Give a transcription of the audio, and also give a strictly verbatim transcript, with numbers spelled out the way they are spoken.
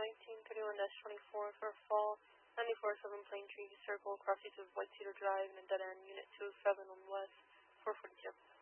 nineteen thirty-one dash twenty-four for fall ninety-four seven Plain Tree Circle, cross east of White Cedar Drive, and a dead end, Unit two oh seven on West, four forty-two.